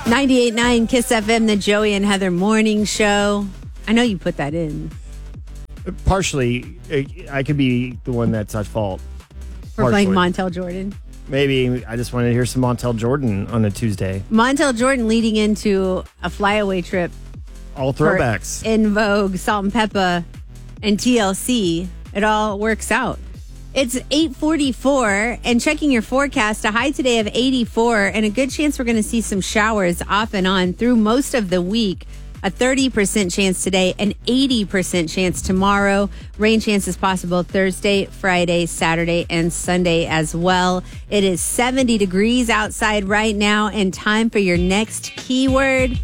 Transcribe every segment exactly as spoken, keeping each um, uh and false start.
ninety-eight point nine Kiss F M, the Joey and Heather morning show. I know you put that in. Partially, I could be the one that's at fault. For playing Montel Jordan. Maybe I just wanted to hear some Montel Jordan on a Tuesday. Montel Jordan leading into a flyaway trip. All throwbacks. In Vogue, Salt and Peppa, and T L C. It all works out. It's eight forty-four, and checking your forecast, a high today of eighty-four, and a good chance we're going to see some showers off and on through most of the week. A thirty percent chance today, an eighty percent chance tomorrow. Rain chances possible Thursday, Friday, Saturday, and Sunday as well. It is seventy degrees outside right now, and time for your next keyword.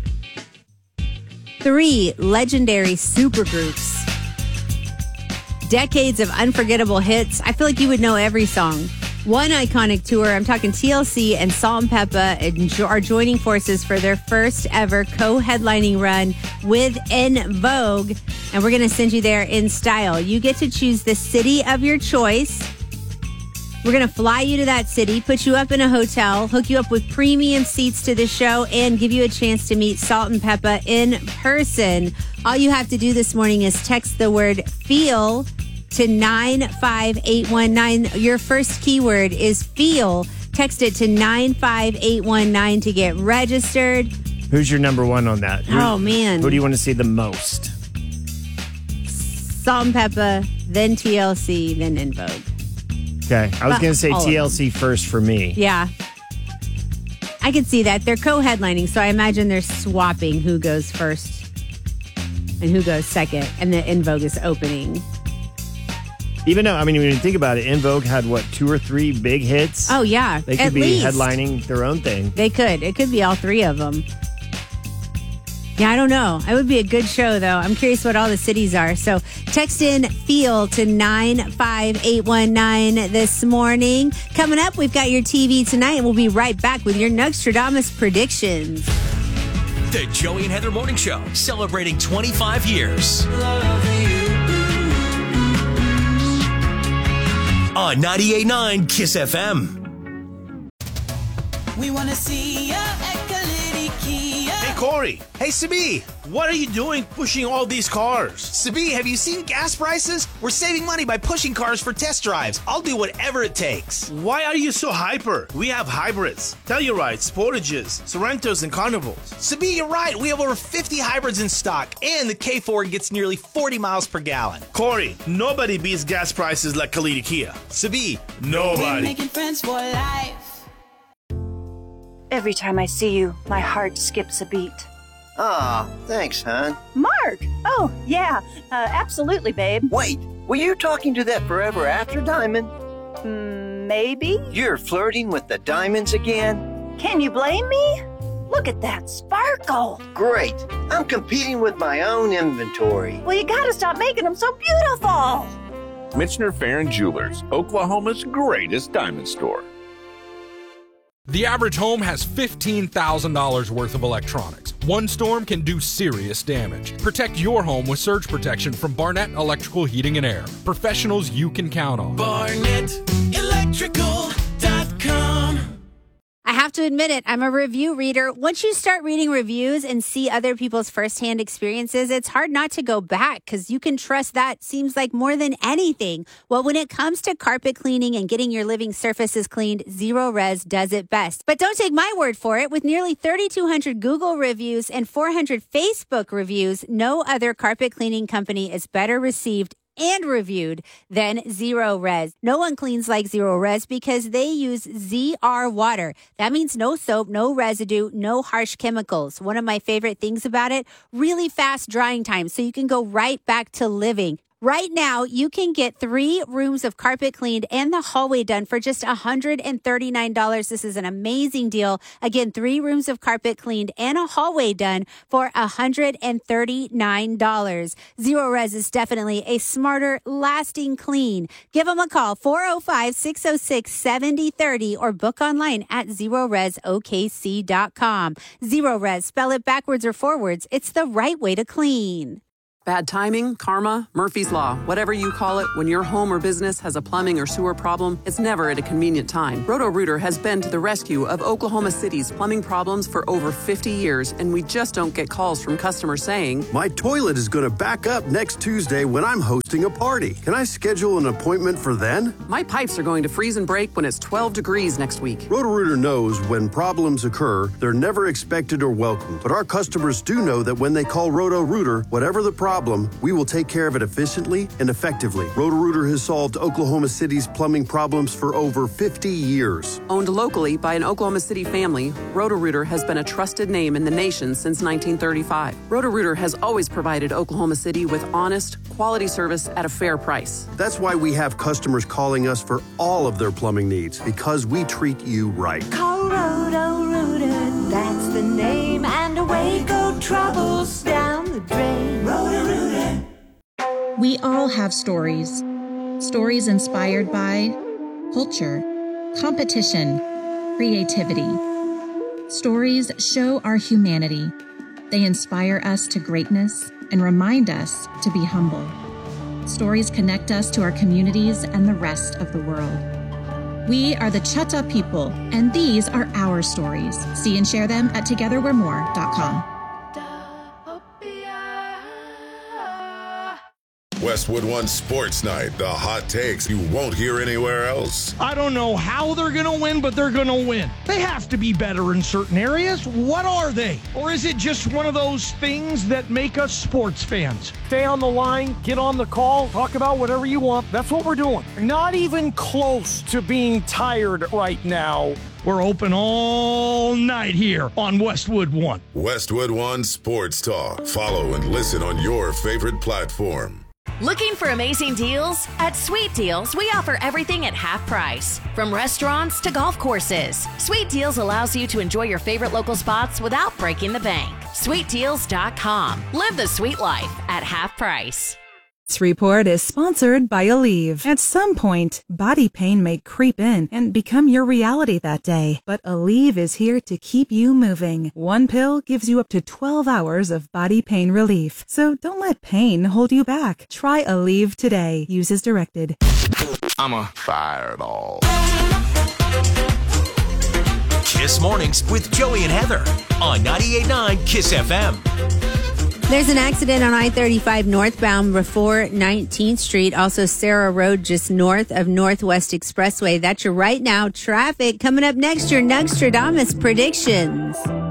Three legendary supergroups. Decades of unforgettable hits. I feel like you would know every song. One iconic tour. I'm talking T L C and Salt and Peppa are joining forces for their first ever co-headlining run with En Vogue. And we're going to send you there in style. You get to choose the city of your choice. We're going to fly you to that city, put you up in a hotel, hook you up with premium seats to the show, and give you a chance to meet Salt and Peppa in person. All you have to do this morning is text the word FEEL to nine five eight one nine. Your first keyword is FEEL. Text it to nine five eight one nine to get registered. Who's your number one on that? Who, oh, man. Who do you want to see the most? Salt and Peppa, then T L C, then En Vogue. Okay. I was going to say All T L C first for me. Yeah. I can see that. They're co-headlining, so I imagine they're swapping who goes first and who goes second, and the En Vogue is opening. Even though, I mean, when you think about it, En Vogue had, what, two or three big hits? Oh, yeah. They could At be least. headlining their own thing. They could. It could be all three of them. Yeah, I don't know. It would be a good show, though. I'm curious what all the cities are. So text in FEEL to nine five eight one nine this morning. Coming up, we've got your T V tonight, and we'll be right back with your Nostradamus predictions. The Joey and Heather Morning Show, celebrating twenty-five years. On ninety-eight point nine Kiss F M. We want to see ya at Kalidi Kia. Hey, Corey. Hey, Sabi. What are you doing pushing all these cars? Sabi, have you seen gas prices? We're saving money by pushing cars for test drives. I'll do whatever it takes. Why are you so hyper? We have hybrids, Tellurides, Sportages, Sorrentos, and Carnivals. Sabi, you're right. We have over fifty hybrids in stock, and the K four gets nearly forty miles per gallon. Corey, nobody beats gas prices like Kalidi Kia. Sabi, nobody. We're making friends for life. Every time I see you, my heart skips a beat. Aw, oh, thanks, hon. Mark! Oh, yeah, uh, absolutely, babe. Wait, were you talking to that forever after diamond? Mm, maybe? You're flirting with the diamonds again? Can you blame me? Look at that sparkle. Great. I'm competing with my own inventory. Well, you gotta stop making them so beautiful. Michener Farron Jewelers, Oklahoma's greatest diamond store. The average home has fifteen thousand dollars worth of electronics. One storm can do serious damage. Protect your home with surge protection from Barnett Electrical Heating and Air. Professionals you can count on. Barnett Electrical dot com. I have to admit it, I'm a review reader. Once you start reading reviews and see other people's firsthand experiences, it's hard not to go back because you can trust that seems like more than anything. Well, when it comes to carpet cleaning and getting your living surfaces cleaned, Zero Res does it best. But don't take my word for it. With nearly thirty-two hundred Google reviews and four hundred Facebook reviews, no other carpet cleaning company is better received and reviewed than Zero Res. No one cleans like Zero Res because they use Z R water. That means no soap, no residue, no harsh chemicals. One of my favorite things about it, really fast drying time so you can go right back to living. Right now, you can get three rooms of carpet cleaned and the hallway done for just one hundred thirty-nine dollars. This is an amazing deal. Again, three rooms of carpet cleaned and a hallway done for one hundred thirty-nine dollars. Zero Res is definitely a smarter, lasting clean. Give them a call, four oh five, six oh six, seven oh three oh or book online at zero res o k c dot com. Zero Res, spell it backwards or forwards. It's the right way to clean. Bad timing, karma, Murphy's Law, whatever you call it, when your home or business has a plumbing or sewer problem, it's never at a convenient time. Roto-Rooter has been to the rescue of Oklahoma City's plumbing problems for over fifty years, and we just don't get calls from customers saying, "My toilet is going to back up next Tuesday when I'm hosting a party. Can I schedule an appointment for then?" "My pipes are going to freeze and break when it's twelve degrees next week." Roto-Rooter knows when problems occur, they're never expected or welcome. But our customers do know that when they call Roto-Rooter, whatever the problem, Problem, we will take care of it efficiently and effectively. Roto-Rooter has solved Oklahoma City's plumbing problems for over fifty years. Owned locally by an Oklahoma City family, Roto-Rooter has been a trusted name in the nation since nineteen thirty-five. Roto-Rooter has always provided Oklahoma City with honest, quality service at a fair price. That's why we have customers calling us for all of their plumbing needs, because we treat you right. Call Roto-Rooter, that's the name, and away go troubles down the drain. Roto-Rooter. We all have stories. Stories inspired by culture, competition, creativity. Stories show our humanity. They inspire us to greatness and remind us to be humble. Stories connect us to our communities and the rest of the world. We are the Chutta people, and these are our stories. See and share them at together we're more dot com. Westwood One Sports Night, the hot takes you won't hear anywhere else. I don't know how they're going to win, but they're going to win. They have to be better in certain areas. What are they? Or is it just one of those things that make us sports fans? Stay on the line, get on the call, talk about whatever you want. That's what we're doing. Not even close to being tired right now. We're open all night here on Westwood One. Westwood One Sports Talk. Follow and listen on your favorite platform. Looking for amazing deals? At Sweet Deals, we offer everything at half price. From restaurants to golf courses, Sweet Deals allows you to enjoy your favorite local spots without breaking the bank. sweet deals dot com. Live the sweet life at half price. This report is sponsored by Aleve. At some point, body pain may creep in and become your reality that day. But Aleve is here to keep you moving. One pill gives you up to twelve hours of body pain relief. So don't let pain hold you back. Try Aleve today. Use as directed. I'm a fireball. Kiss Mornings with Joey and Heather on ninety-eight point nine Kiss F M. There's an accident on I thirty-five northbound before nineteenth Street. Also, Sarah Road just north of Northwest Expressway. That's your right now traffic. Coming up next, your Nugstradamus predictions.